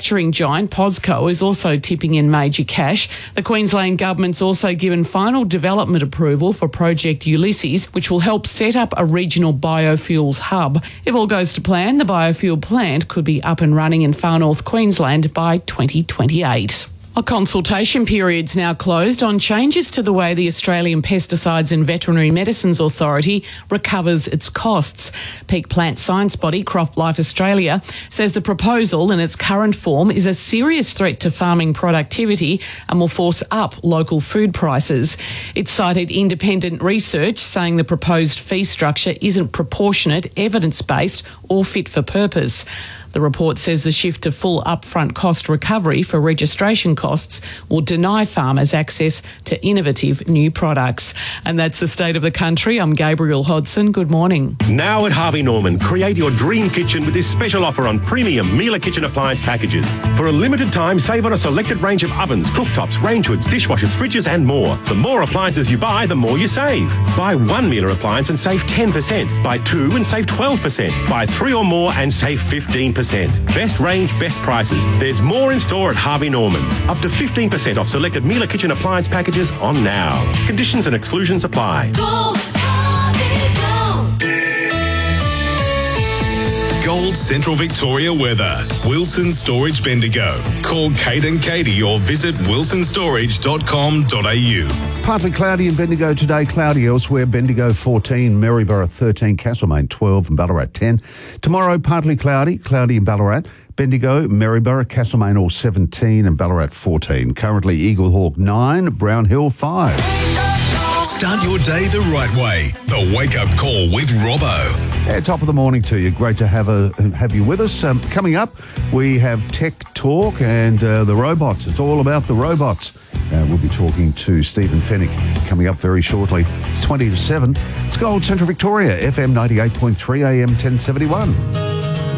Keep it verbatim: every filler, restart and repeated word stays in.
manufacturing giant POSCO is also tipping in major cash. The Queensland government's also given final development approval for Project Ulysses, which will help set up a regional biofuels hub. If all goes to plan, the biofuel plant could be up and running in far north Queensland by twenty twenty-eight. A consultation period's now closed on changes to the way the Australian Pesticides and Veterinary Medicines Authority recovers its costs. Peak plant science body CropLife Australia says the proposal in its current form is a serious threat to farming productivity and will force up local food prices. It cited independent research saying the proposed fee structure isn't proportionate, evidence-based or fit for purpose. The report says the shift to full upfront cost recovery for registration costs will deny farmers access to innovative new products. And that's the state of the country. I'm Gabriel Hodson. Good morning. Now at Harvey Norman, create your dream kitchen with this special offer on premium Miele kitchen appliance packages. For a limited time, save on a selected range of ovens, cooktops, range hoods, dishwashers, fridges and more. The more appliances you buy, the more you save. Buy one Miele appliance and save ten percent. Buy two and save twelve percent. Buy three or more and save fifteen percent. Best range, best prices. There's more in store at Harvey Norman. Up to fifteen percent off selected Miele kitchen appliance packages on now. Conditions and exclusions apply. Go, Harvey, go. Gold Central Victoria weather. Wilson Storage Bendigo. Call Kate and Katie or visit wilson storage dot com dot a u. Partly cloudy in Bendigo today, cloudy elsewhere. Bendigo fourteen, Maryborough thirteen, Castlemaine twelve and Ballarat ten. Tomorrow, partly cloudy, cloudy in Ballarat. Bendigo, Maryborough, Castlemaine all seventeen and Ballarat fourteen. Currently Eaglehawk nine, Brown Hill five. Start your day the right way. The Wake Up Call with Robbo. Yeah, top of the morning to you. Great to have a, have you with us. Um, coming up, we have Tech Talk and uh, the robots. It's all about the robots. Uh, we'll be talking to Stephen Fennick coming up very shortly. It's twenty to seven. It's Gold Central Victoria, F M ninety-eight point three, A M ten seventy-one.